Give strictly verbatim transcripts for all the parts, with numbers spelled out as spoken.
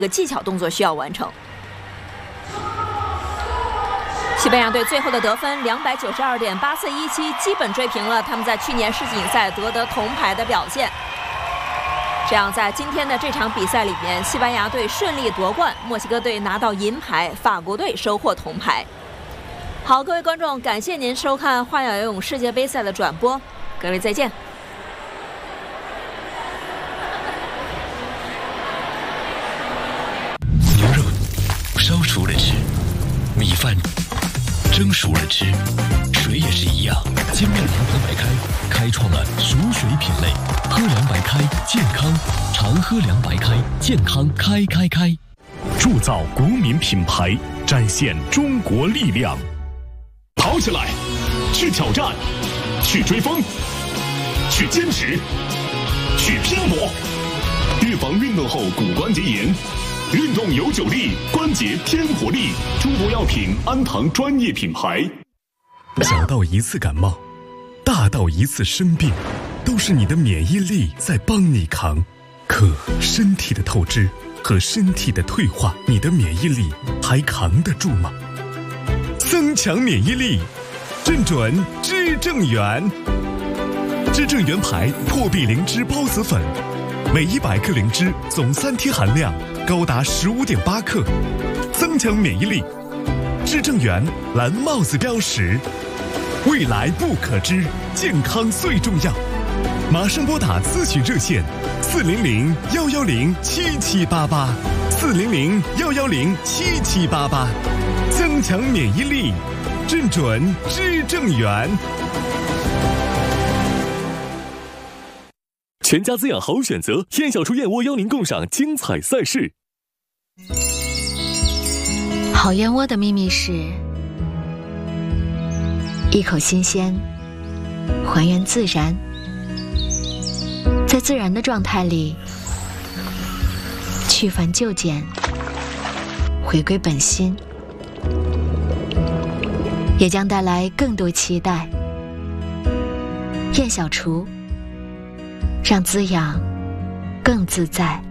个技巧动作需要完成。西班牙队最后的得分两百九十二点八四一七，基本追平了他们在去年世锦赛夺得铜牌的表现。这样，在今天的这场比赛里面，西班牙队顺利夺冠，墨西哥队拿到银牌，法国队收获铜牌。好，各位观众，感谢您收看花样游泳世界杯赛的转播，各位再见。 牛肉烧熟了吃，米饭蒸熟了吃，水也是一样。精酿阳台白开开创了熟水品类，喝凉白开健康，常喝凉白开健康开开开。 铸造国民品牌，展现中国力量。跑起来，去挑战，去追风，去坚持，去拼搏，预防运动后骨关节炎。运动有九力，关节添活力。中国药品安堂专业品牌。小到一次感冒，大到一次生病，都是你的免疫力在帮你扛。可身体的透支和身体的退化，你的免疫力还扛得住吗？增强免疫力，正准知正元。知正元牌破壁灵芝孢子粉，每一百克灵芝总三贴含量高达十五点八克，增强免疫力。知正元蓝帽子标识，未来不可知，健康最重要。马上拨打咨询热线四零零幺幺零七七八八，四零零幺幺零七七八八，增强免疫力，正准知正元。全家滋养好选择，燕小厨燕窝邀您共赏精彩赛事。 好燕窝的秘密是一口新鲜，还原自然，在自然的状态里去繁就简，回归本心，也将带来更多期待。燕小厨，让滋养更自在。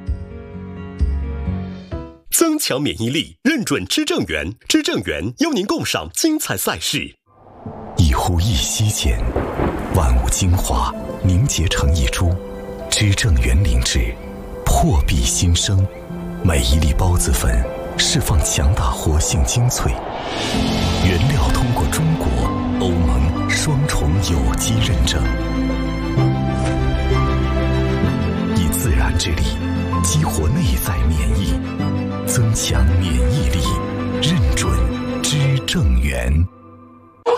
增强免疫力，认准知正元，知正元邀您共赏精彩赛事。 一呼一吸间，万物精华凝结成一株，知正元灵芝，破壁新生。每一粒孢子粉释放强大活性精粹，原料通过中国、欧盟双重有机认证，以自然之力激活内在免疫，增强免疫力，认准知正元。